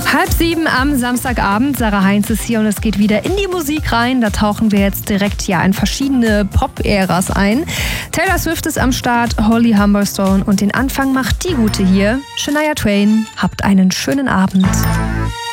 6:30 am Samstagabend. Sarah Heinz ist hier und es geht wieder in die Musik rein. Da tauchen wir jetzt direkt in verschiedene Pop-Äras ein. Taylor Swift ist am Start, Holly Humberstone und den Anfang macht die Gute hier. Shania Twain, habt einen schönen Abend.